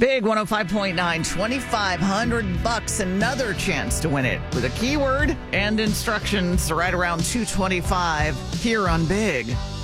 Big 105.9, 2,500 bucks, another chance to win it with a keyword and instructions right around 225 here on Big.